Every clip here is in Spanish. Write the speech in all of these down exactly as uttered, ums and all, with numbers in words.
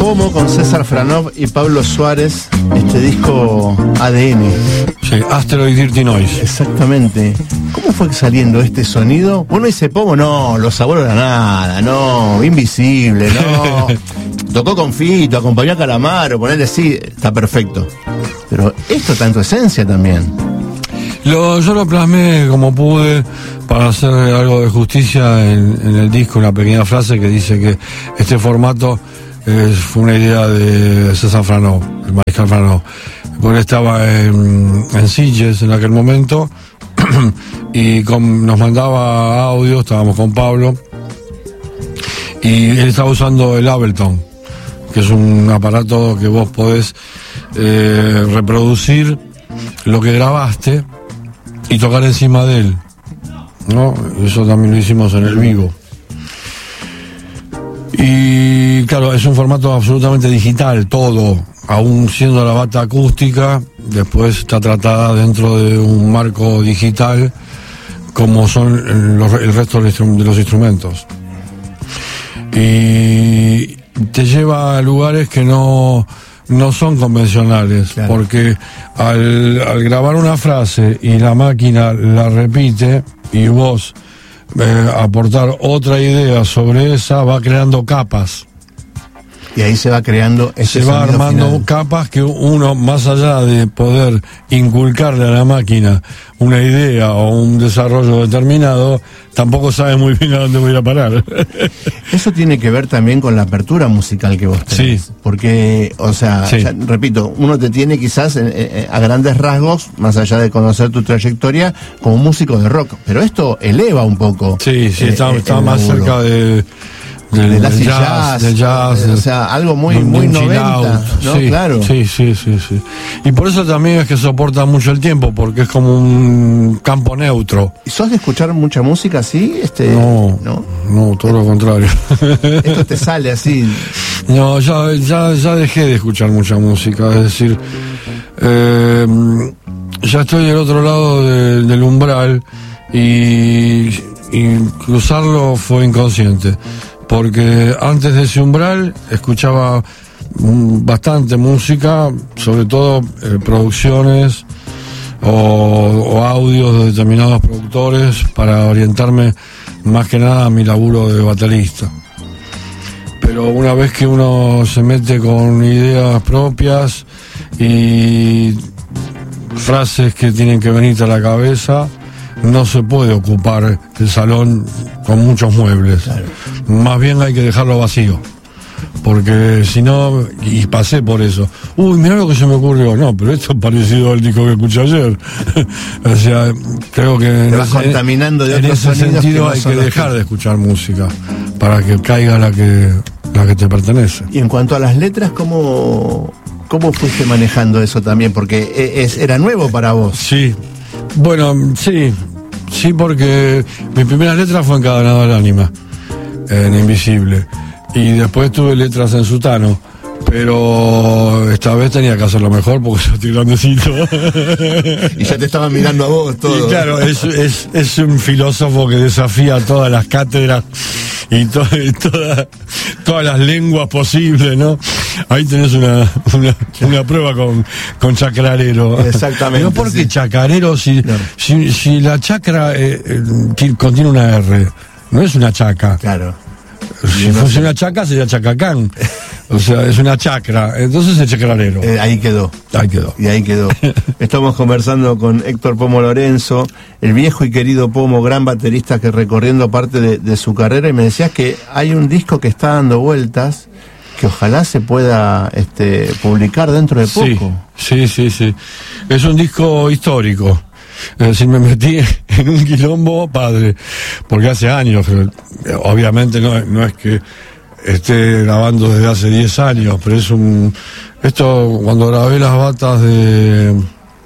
Pomo con César Franov y Pablo Suárez, este disco A D N. Sí, Asteroid Dirty Noise. Exactamente. ¿Cómo fue saliendo este sonido? Uno dice Pomo, no, los sabores a nada, no, Invisible, no. Tocó con Fito, acompañó a Calamaro, ponerle sí, está perfecto. Pero esto está en tu esencia también. Lo, yo lo plasmé como pude para hacer algo de justicia en, en el disco, una pequeña frase que dice que este formato eh, fue una idea de César Franov, el mariscal Franov, porque estaba en, en Sitges en aquel momento y con, nos mandaba audio, estábamos con Pablo y él estaba usando el Ableton, que es un aparato que vos podés eh, reproducir lo que grabaste y tocar encima de él, ¿no? Eso también lo hicimos en el vivo. Y claro, es un formato absolutamente digital, todo, aún siendo la bata acústica, después está tratada dentro de un marco digital, como son los, el resto de los instrumentos. Y te lleva a lugares que no... no son convencionales, claro. Porque al, al grabar una frase y la máquina la repite y vos eh, aportar otra idea sobre esa, va creando capas. Y ahí se va creando ese se va armando final. Capas que uno, más allá de poder inculcarle a la máquina una idea o un desarrollo determinado, tampoco sabe muy bien a dónde voy a parar. Eso tiene que ver también con la apertura musical que vos tenés. Sí. Porque, o sea, sí. ya, repito, uno te tiene quizás eh, eh, a grandes rasgos, más allá de conocer tu trayectoria, como músico de rock. Pero esto eleva un poco. Sí, sí, eh, está, eh, está más laburo. cerca de... De, de, del jazz, jazz, del jazz, o sea, algo muy, de, muy de noventa, ¿no? Sí, claro. Sí, sí, sí, sí. Y por eso también es que soporta mucho el tiempo, porque es como un campo neutro. ¿Y sos de escuchar mucha música así? Este, no, no, no, todo lo contrario. Esto te sale así. No, ya, ya, ya dejé de escuchar mucha música, es decir, eh, ya estoy del otro lado de, del umbral y, y cruzarlo fue inconsciente. Porque antes de ese umbral escuchaba bastante música, sobre todo eh, producciones o, o audios de determinados productores para orientarme más que nada a mi laburo de baterista. Pero una vez que uno se mete con ideas propias y frases que tienen que venirte a la cabeza, no se puede ocupar el salón con muchos muebles. Claro. Más bien hay que dejarlo vacío. Porque si no, y pasé por eso. Uy, mirá lo que se me ocurrió. No, pero esto es parecido al disco que escuché ayer. O sea, creo que te en vas ese, contaminando de en otros ese sonidos sentido que no hay son que los dejar que... de escuchar música para que caiga la que la que te pertenece. Y en cuanto a las letras, ¿cómo, cómo fuiste manejando eso también? Porque es, era nuevo para vos. Sí. Bueno, sí, sí, porque mi primera letra fue Encadenado al Ánima, en Invisible, y después tuve letras en Sutano, pero esta vez tenía que hacerlo mejor porque yo estoy grandecito. Y ya te estaban mirando a vos todo. Y claro, es, es, es un filósofo que desafía todas las cátedras y, to, y toda, todas las lenguas posibles, ¿no? Ahí tenés una, una, una prueba con, con chacarero. Exactamente. No porque sí. chacarero, si, no. si, si la chacra eh, eh, contiene una R, no es una chaca. Claro. Si no fuese sé. Una chaca sería chacacán. O sea, es una chacra. Entonces es chacarero. Eh, ahí quedó. Ahí quedó. Y ahí quedó. Estamos conversando con Héctor Pomo Lorenzo, el viejo y querido Pomo, gran baterista que recorriendo parte de, de su carrera, y me decías que hay un disco que está dando vueltas que ojalá se pueda este, publicar dentro de poco. Sí, sí, sí, sí. Es un disco histórico. Es decir, me metí en un quilombo padre, porque hace años, obviamente no, no es que esté grabando desde hace diez años, pero es un... Esto, cuando grabé las batas de...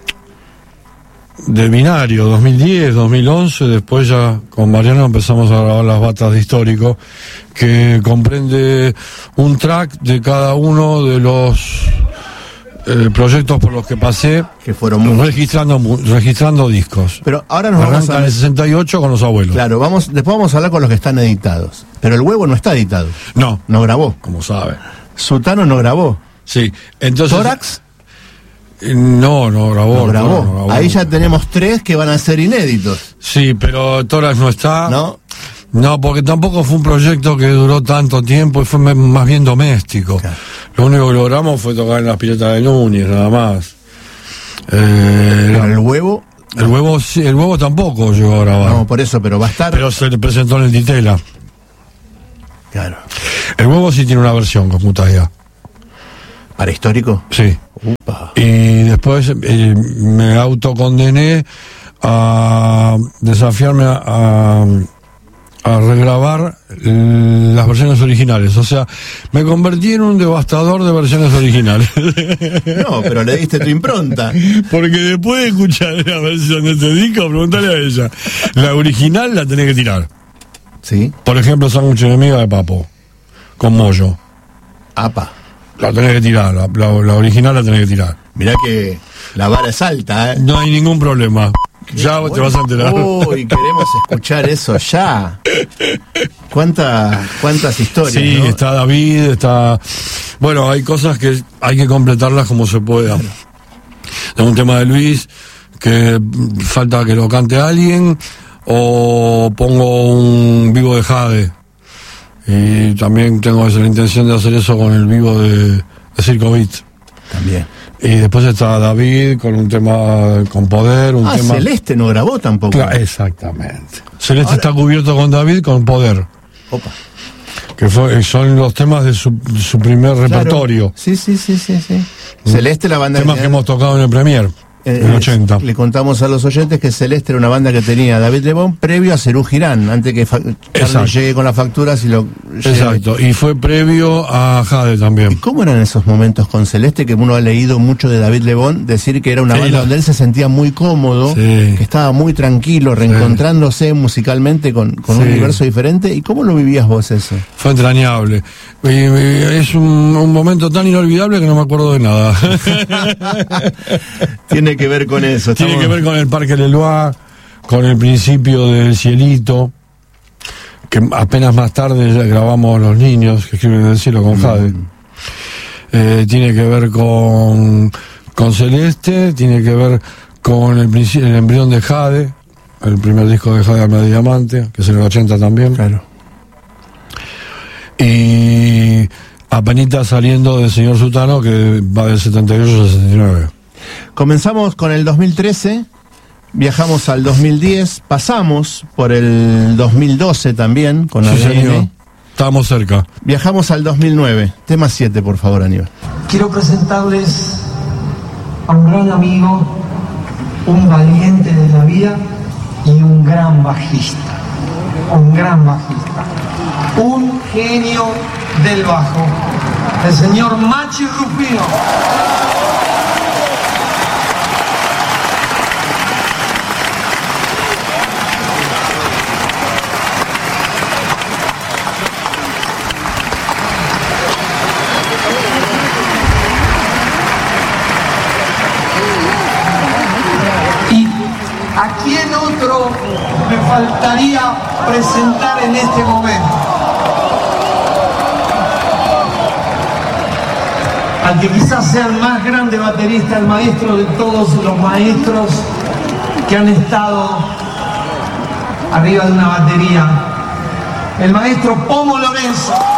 de Binario, dos mil diez, dos mil once, después ya con Mariano empezamos a grabar las batas de Histórico, que comprende un track de cada uno de los eh, proyectos por los que pasé, que fueron muchos, registrando registrando discos. Pero ahora nos Arrancan vamos a... en el sesenta y ocho con los abuelos. Claro, vamos, después vamos a hablar con los que están editados. Pero el huevo no está editado. No. No grabó. Como sabe. Sutano no grabó. Sí, entonces... ¿Tórax? No, no grabó. No grabó. No, no grabó. Ahí ya tenemos tres que van a ser inéditos. Sí, pero Tórax no está. ¿No? No, porque tampoco fue un proyecto que duró tanto tiempo y fue más bien doméstico. Claro. Lo único que logramos fue tocar en las piletas de Núñez, nada más. Eh, ¿El huevo? El huevo sí, el huevo tampoco llegó a grabar. No, por eso, pero va a estar... Pero se le presentó en el Ditela. Claro. El huevo sí tiene una versión con Mutaya. ¿Para histórico? Sí. Upa. Y después eh, me autocondené a desafiarme a, a, a regrabar las versiones originales. O sea, me convertí en un devastador de versiones originales. No, pero le diste tu impronta. Porque después de escuchar la versión de este disco, preguntale a ella. La original la tenés que tirar. Sí. Por ejemplo, Sándwich Enemiga de Papo, con Moyo. Apa. La tenés que tirar, la, la, la original la tenés que tirar. Mirá que la vara es alta, ¿eh? No hay ningún problema. Ya bueno, te vas a enterar. Uy, queremos escuchar eso ya. ¿Cuántas, cuántas historias? Sí, ¿no? está David, está... Bueno, hay cosas que hay que completarlas como se pueda. Claro. Tengo un tema de Luis que falta que lo cante alguien, o pongo un vivo de Jade. Y también tengo la intención de hacer eso con el vivo de, de Circo Beat. También. Y después está David con un tema con Poder, un ah, tema... Celeste no grabó tampoco. Claro, exactamente. Celeste Ahora... está cubierto con David con Poder. Opa. Que fue, son los temas de su, de su primer claro. repertorio. Sí, sí, sí, sí, sí. ¿Mm? Celeste, la banda... Temas que, que hemos tocado en el Premier. En el ochenta. Le contamos a los oyentes que Celeste era una banda que tenía David Lebón previo a Cerú Girán, antes que Charlie llegue con las facturas y lo llegue. Exacto, y fue previo a Jade también. ¿Y cómo eran esos momentos con Celeste? Que uno ha leído mucho de David Lebón decir que era una sí, banda la... donde él se sentía muy cómodo, sí. que estaba muy tranquilo, reencontrándose sí. musicalmente con, con sí. un universo diferente. ¿Y cómo lo vivías vos eso? Fue entrañable. Y, y, es un, un momento tan inolvidable que no me acuerdo de nada. Tiene que ver con eso. Tiene estamos... que ver con el Parque Leloir, con el principio del Cielito, que apenas más tarde ya grabamos Los Niños, que escriben en el cielo con Jade. Mm. Eh, tiene que ver con, con Celeste, tiene que ver con el, el embrión de Jade, el primer disco de Jade Alma de Diamante, que es en el ochenta también. Claro. Y apenitas saliendo del señor Sutano, que va del setenta y ocho al sesenta y nueve. Comenzamos con el dos mil trece, viajamos al dos mil diez, pasamos por el dos mil doce también con sí, A D N. Señor. Estábamos cerca. Viajamos al dos mil nueve. Tema siete, por favor, Aníbal. Quiero presentarles a un gran amigo, un valiente de la vida y un gran bajista. Un gran bajista. Un genio del bajo. El señor Machi Rufino. ¿A quién otro me faltaría presentar en este momento? Al que quizás sea el más grande baterista, el maestro de todos los maestros que han estado arriba de una batería, el maestro Pomo Lorenzo.